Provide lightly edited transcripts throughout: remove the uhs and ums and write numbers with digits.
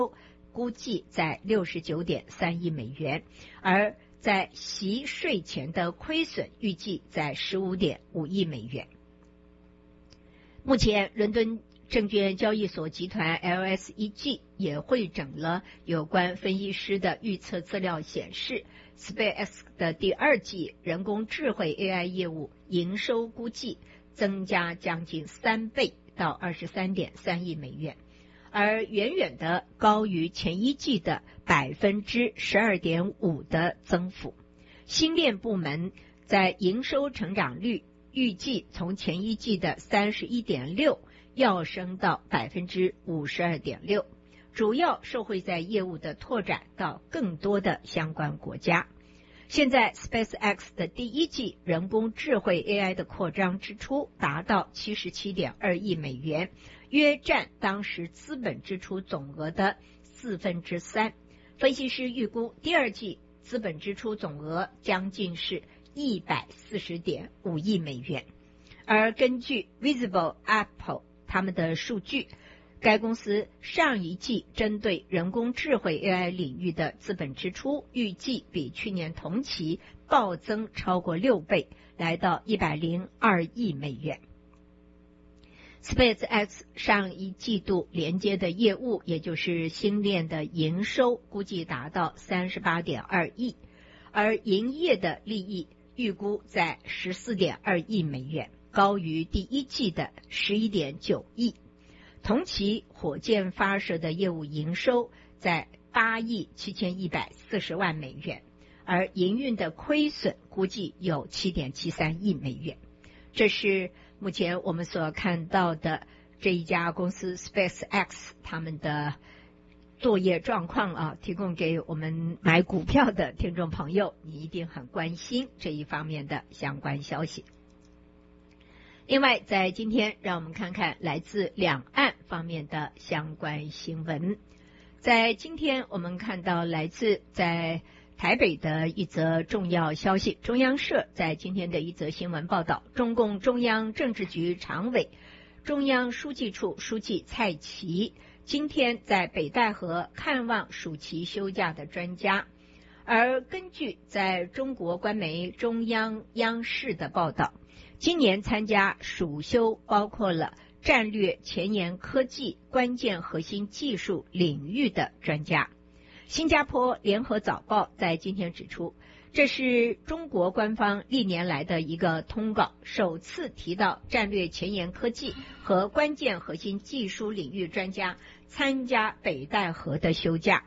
估计在69.3亿美元，而在息税前的亏损预计在15.5亿美元。目前，伦敦证券交易所集团 LSEG 也汇整了有关分析师的预测资料，显示 SpaceX 的第二季人工智慧 AI 业务营收估计增加将近3倍到23.3亿美元，而远远的高于前一季的12.5%的增幅。星链部门在营收成长率预计从前一季的31.6%跃升到52.6%，主要受惠在业务的拓展到更多的相关国家。现在 SpaceX 的第一季人工智慧 AI 的扩张支出达到77.2亿美元，约占当时资本支出总额的3/4。分析师预估第二季资本支出总额将近是140.5亿美元。而根据 Visible Apple 他们的数据，该公司上一季针对人工智慧 AI 领域的资本支出预计比去年同期暴增超过6倍，来到102亿美元。SpaceX 上一季度连接的业务，也就是星链的营收估计达到38.2亿，而营业的利益预估在14.2亿美元，高于第一季的11.9亿。同期火箭发射的业务营收在8亿7140万美元，而营运的亏损估计有7.73亿美元。这是目前我们所看到的这一家公司 SpaceX 他们的作业状况啊，提供给我们买股票的听众朋友，你一定很关心这一方面的相关消息。另外，在今天让我们看看来自两岸方面的相关新闻。在今天我们看到来自在台北的一则重要消息，中央社在今天的一则新闻报道，中共中央政治局常委、中央书记处书记蔡奇今天在北戴河看望暑期休假的专家。而根据在中国官媒中央央视的报道，今年参加暑休包括了战略前沿科技、关键核心技术领域的专家。新加坡联合早报在今天指出，这是中国官方历年来的一个通告，首次提到战略前沿科技和关键核心技术领域专家参加北戴河的休假。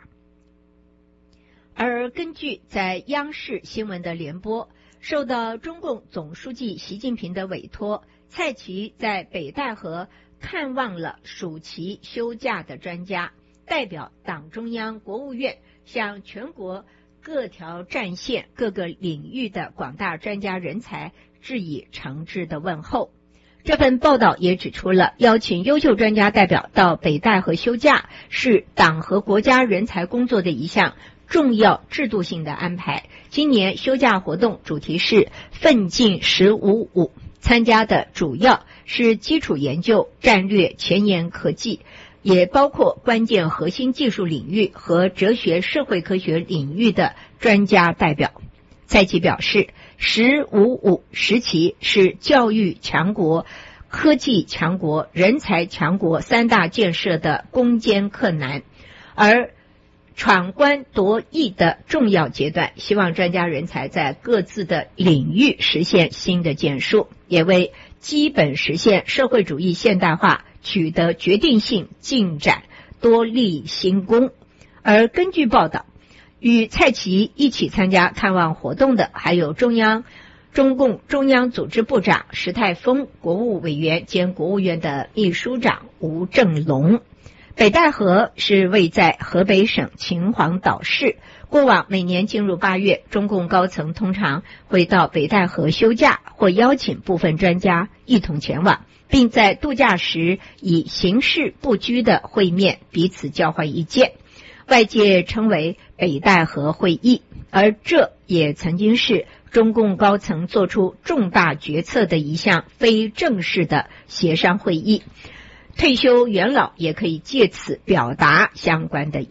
而根据在央视新闻的联播，受到中共总书记习近平的委托，蔡奇在北戴河看望了暑期休假的专家，代表党中央、国务院向全国各条战线、各个领域的广大专家人才致以诚挚的问候。这份报道也指出了，邀请优秀专家代表到北戴河休假是党和国家人才工作的一项重要制度性的安排。今年休假活动主题是奋进1055，参加的主要是基础研究、战略前沿科技，也包括关键核心技术领域和哲学社会科学领域的专家代表。蔡奇表示，1055时期是教育强国、科技强国、人才强国三大建设的攻坚克难，而闯关夺益的重要阶段，希望专家人才在各自的领域实现新的建树，也为基本实现社会主义现代化取得决定性进展多立新功。而根据报道，与蔡奇一起参加看望活动的还有中共中央组织部长石泰峰、国务委员兼国务院的秘书长吴正龙。北戴河是位在河北省秦皇岛市，过往每年进入8月，中共高层通常会到北戴河休假，或邀请部分专家一同前往，并在度假时以形式不拘的会面，彼此交换意见，外界称为北戴河会议。而这也曾经是中共高层做出重大决策的一项非正式的协商会议，退休元老也可以借此表达相关的